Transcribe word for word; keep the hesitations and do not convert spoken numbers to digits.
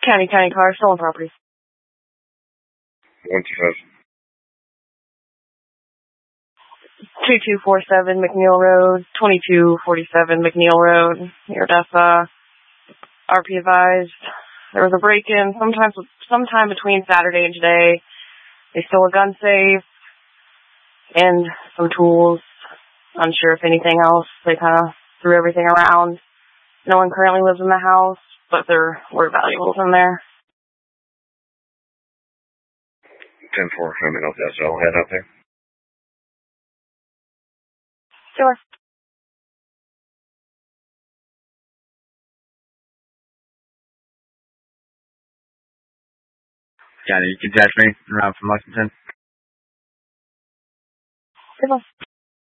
County, county car, stolen properties. one two five. two two four seven McNeil Road, twenty-two forty-seven McNeil Road, near Odessa. R P advised. There was a break-in sometime, sometime between Saturday and today. They stole a gun safe and some tools. Unsure if anything else. They kind of threw everything around. No one currently lives in the house, but there were valuables in there. ten four, let me know if that's all head out there. Sure. Got it. You can catch me around from Lexington. Good one.